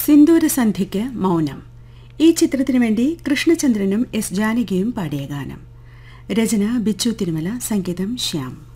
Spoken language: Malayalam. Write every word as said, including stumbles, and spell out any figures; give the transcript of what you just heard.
സിന്ദൂരസന്ധ്യയ്ക്ക് മൗനം. ഈ ചിത്രത്തിനു വേണ്ടി കൃഷ്ണചന്ദ്രനും എസ് ജാനകിയും പാടിയ ഗാനം. രചന ബിച്ചു തിരുമല, സംഗീതം ശ്യാം.